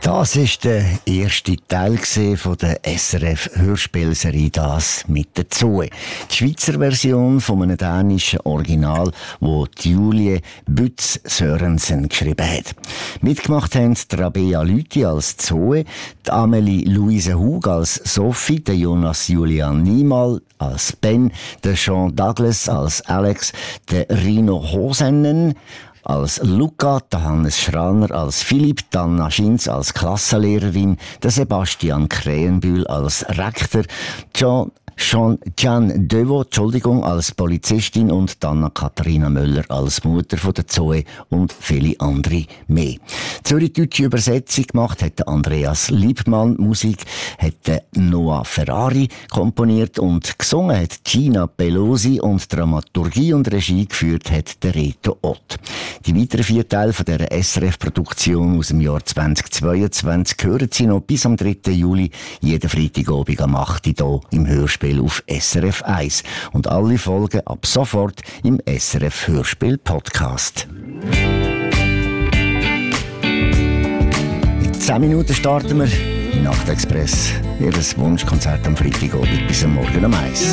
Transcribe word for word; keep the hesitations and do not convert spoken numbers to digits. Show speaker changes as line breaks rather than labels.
Das war der erste Teil von der S R F-Hörspielserie «Das mit der Zoe». Die Schweizer Version von einem dänischen Original, wo Julie Bütz Sørensen geschrieben hat. Mitgemacht haben die Rabea Lüthi als Zoe, die Amelie Louise Hug als Sophie, der Jonas Julian Niemal als Ben, der Sean Douglas als Alex, der Rino Hosennen als Luca, der Hannes Schraner als Philipp, die Anna Schinz als Klassenlehrerin, der Sebastian Krähenbühl als Rektor, John Jean Gian Devo, Entschuldigung, als Polizistin und Anna-Katharina Möller als Mutter von der Zoe und viele andere mehr. Zürich-deutsche Übersetzung gemacht hat Andreas Liebmann, Musik hat Noah Ferrari komponiert und gesungen hat Gina Pelosi und Dramaturgie und Regie geführt hat der Reto Ott. Die weiteren vier Teile von dieser S R F-Produktion aus dem Jahr zweitausendzweiundzwanzig hören Sie noch bis am dritten Juli jeden Freitagabend am acht Uhr hier im Hörspiel auf S R F eins. Und alle Folgen ab sofort im S R F Hörspiel Podcast. In zehn Minuten starten wir im Nachtexpress. Ihr Wunschkonzert am Freitagabend bis am Morgen um eins.